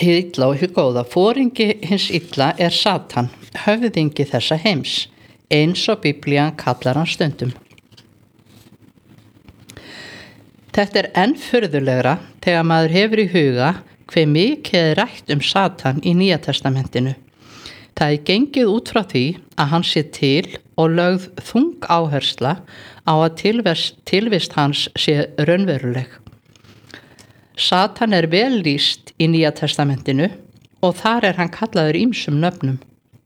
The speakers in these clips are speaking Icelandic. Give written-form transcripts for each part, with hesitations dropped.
Hið illa og hið góða. Foringi hins illa Satan, höfðingi þessa heims, eins og Biblían kallar hann stundum. Þetta enn furðulegra þegar maður hefur í huga hve mikið rætt Satan í Nýja testamentinu. Það gengið út frá því að hann sé til og lögð þung áhersla á að tilvist hans sé raunveruleg. Satan vel lýst í Nýja testamentinu og þar hann kallaður ýmsum nöfnum.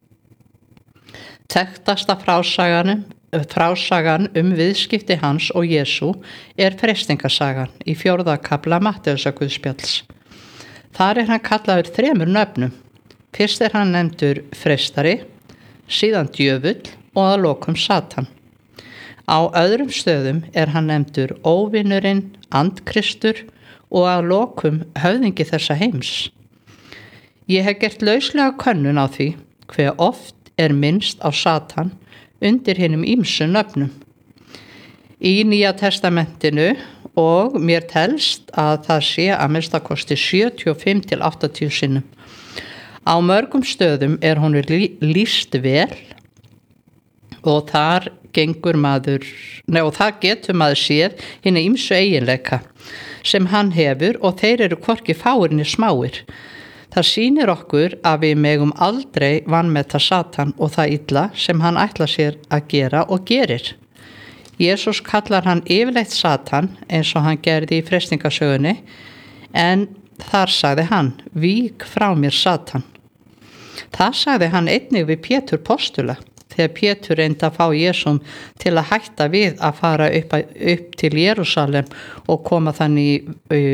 Þekktasta frásagan viðskipti hans og Jesú freistingasagan í 4. kafla Matteusarguðspjalls. Þar hann kallaður 3 nöfnum. Fyrst hann nefndur freistari, síðan djöfull og að lokum Satan. Á öðrum stöðum hann nefndur óvinurinn, andkristur og að lokum höfðingi þessa heims. Ég hef gert lauslega könnun á því hve oft minnst á Satan undir hinum ýmsu nöfnum. Í Nýja testamentinu og mér telst að það sé að minnstakosti 75 til 80 sinnum. Á mörgum stöðum honum lýst vel og þar getur maður séð hina ýmsu eiginleika sem hann hefur og þeir hvorki fáir né smáir. Það sýnir okkur að við megum aldrei vanmeta Satan og það illa sem hann ætlar sér að gera og gerir. Jesús kallar hann yfirleitt Satan eins og hann gerði í freistingasögunni, en þar sagði hann: "Vík frá mér, Satan." Það sagði hann einnig við Pétur postula þegar Pétur reyndi að fá Jesúm til að hætta við að fara upp til Jerúsalem og koma þannig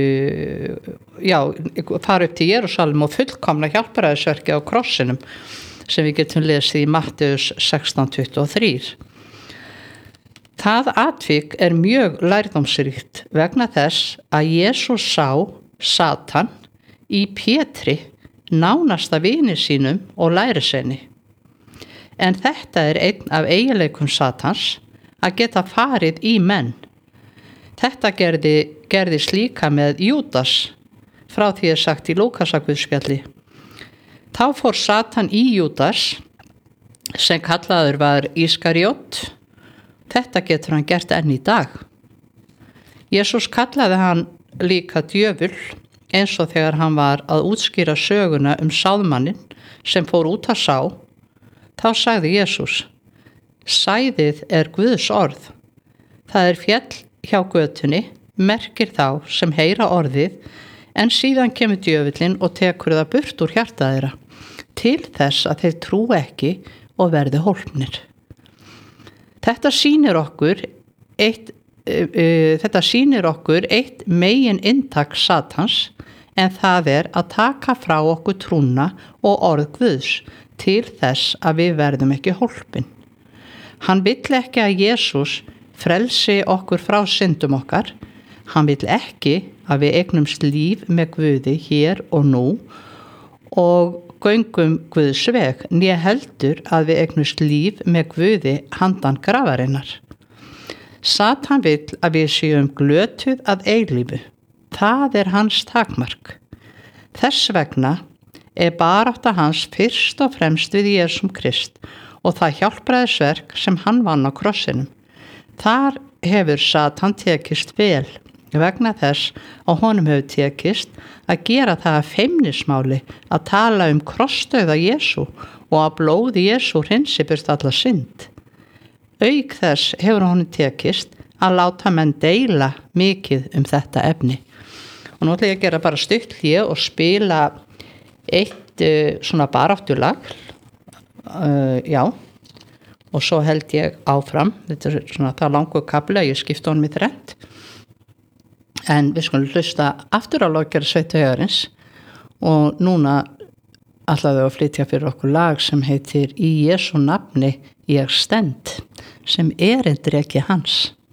fara upp til Jerúsalem og fullkomna hjálpræðisverkið á krossinum sem við getum lesið í Matteus 16:23. Það atvik mjög lærdómsríkt vegna þess að Jesús sá Satan í Pétri, nánasta vini sínum og lærisveini. En þetta einn af eiginleikum Satans, að geta farið í menn. Þetta gerðist líka með Júdas, frá því sagt í Lúkasarguðspjalli. Þá fór Satan í Júdas, sem kallaður var Ískariot. Þetta getur hann gert enn í dag. Jesús kallaði hann líka djöfull, eins og þegar hann var að útskýra söguna sáðmanninn sem fór út að sá. Þá sagði Jesús: "Sæðið Guðs orð. Það fjall hjá götunni, merkir þá sem heyra orðið, en síðan kemur djöfullinn og tekur það burt úr hjarta þeirra, til þess að þeir trúi ekki og verði hólpnir." Þetta sýnir okkur eitt megin inntak Satans, en það að taka frá okkur trúna og orð Guðs til þess að við verðum ekki hólpin. Hann vill ekki að Jesús frelsi okkur frá syndum okkar. Hann vill ekki að við eignumst líf með Guði hér og nú og göngum Guðs veg, né heldur að við eignumst líf með Guði handan grafarinnar. Satan vill að við séum glötuð að eilífu. Það hans takmark. Þess vegna barátta hans fyrst og fremst við Jesúm Krist og það hjálpræðisverk sem hann vann á krossinum. Þar hefur Satan tekist vel vegna þess að honum hefur tekist að gera það að feimnismáli að tala krossdauða Jesú og að blóði Jesú hreinsi burt alla synd. Auk þess hefur honum tekist að láta menn deila mikið þetta efni. Og nú ætla ég að gera bara stutt hlé og spila eitt svona baráttulag. Og svo held ég áfram. Þetta svona það langur kafli að ég skipta honum í 3. En við skulum hlusta aftur á Lofgjörð Sveitahaugarins og núna ætlaðu að flytja fyrir okkur lag sem heitir Í Jesú nafni ég stend, sem erindreki hans.